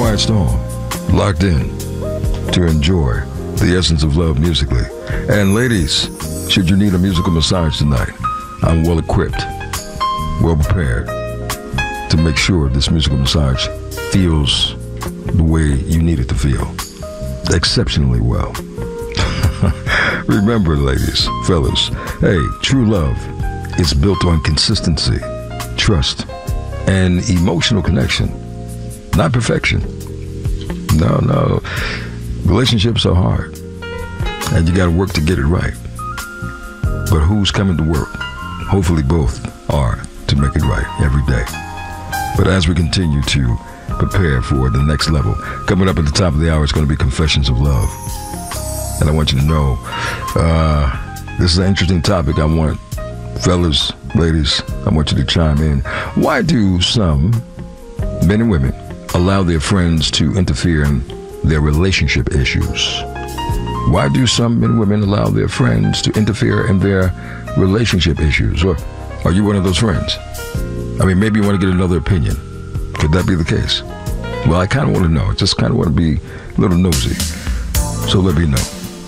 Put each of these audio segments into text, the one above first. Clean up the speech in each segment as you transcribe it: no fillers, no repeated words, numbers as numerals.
Quiet Storm, locked in to enjoy the essence of love musically. And ladies, should you need a musical massage tonight, I'm well equipped, well prepared to make sure this musical massage feels the way you need it to feel. Exceptionally well. Remember, ladies, fellas, hey, true love is built on consistency, trust, and emotional connection, not perfection. No. Relationships are hard, and you got to work to get it right. But who's coming to work? Hopefully both are to make it right every day. But as we continue to prepare for the next level, coming up at the top of the hour is going to be Confessions of Love. And I want you to know, this is an interesting topic. I want, fellas, ladies, I want you to chime in. Why do some men and women allow their friends to interfere in their relationship issues? Why do some men and women allow their friends to interfere in their relationship issues? Or are you one of those friends? I mean, maybe you want to get another opinion. Could that be the case? Well, I kind of want to know. I just kind of want to be a little nosy. So let me know.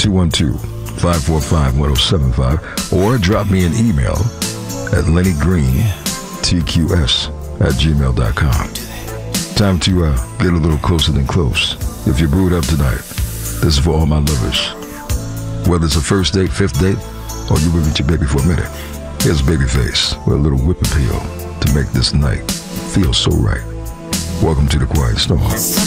212-545-1075, or drop me an email at LennyGreenTQS@gmail.com. Time to get a little closer than close. If you're brewed up tonight, this is for all my lovers. Whether it's a first date, fifth date, or you've been with your baby for a minute, here's Babyface with a little whip appeal to make this night feel so right. Welcome to the Quiet Storm.